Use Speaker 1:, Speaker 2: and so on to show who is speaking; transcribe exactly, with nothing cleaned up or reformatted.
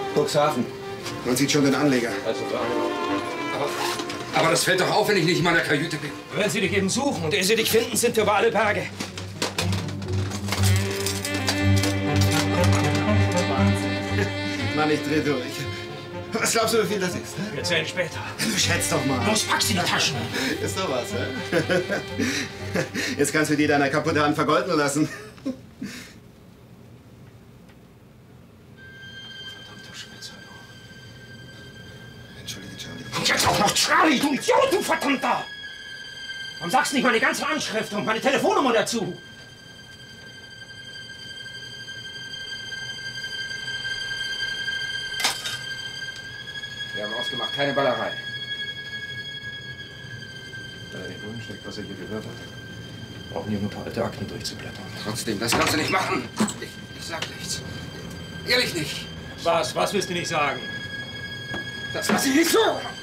Speaker 1: Cuxhaven.
Speaker 2: Man sieht schon den Anleger.
Speaker 1: Also da.
Speaker 3: Aber, aber das fällt doch auf, wenn ich nicht in meiner Kajüte bin.
Speaker 1: Wenn sie dich eben suchen und ehe sie dich finden, sind wir über alle Berge.
Speaker 2: Mann, ich dreh durch. Was glaubst du, wie viel das ist? Ne?
Speaker 1: Wir zählen später.
Speaker 2: Du schätzt doch mal.
Speaker 1: Los, pack sie in die Taschen.
Speaker 2: Ist doch was, hä? Jetzt kannst du die deiner kaputte Hand vergolden lassen.
Speaker 1: Verdammter Schwitzer, du.
Speaker 2: Entschuldige, Charlie.
Speaker 1: Und jetzt auch noch Charlie, du Idiot, du Verdammter! Warum sagst du nicht meine ganze Anschrift und meine Telefonnummer dazu?
Speaker 3: Wir haben ausgemacht, keine Ballerei.
Speaker 1: Da er nicht drin steckt, was er hier gehört hat, brauchen hier nur ein paar alte Akten durchzublättern.
Speaker 3: Trotzdem, das kannst du nicht machen. Ich, ich sag nichts. Ehrlich nicht.
Speaker 1: Was? Was willst du nicht sagen?
Speaker 3: Das lass ich nicht so.